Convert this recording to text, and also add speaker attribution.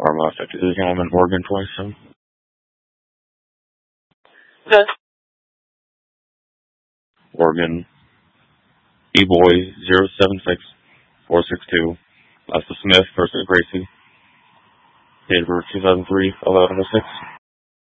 Speaker 1: Arma affected the gentleman Oregon twice, so.
Speaker 2: Okay.
Speaker 1: Oregon, E-Boy 076462, Lester Smith versus Gracie. Date of birth 2003, 1106.